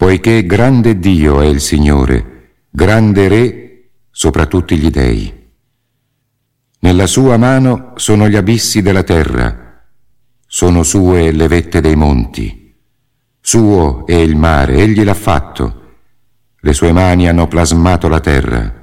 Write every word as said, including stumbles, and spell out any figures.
poiché grande Dio è il Signore, grande Re sopra tutti gli dei. Nella sua mano sono gli abissi della terra, sono sue le vette dei monti. Suo è il mare, egli l'ha fatto, le sue mani hanno plasmato la terra.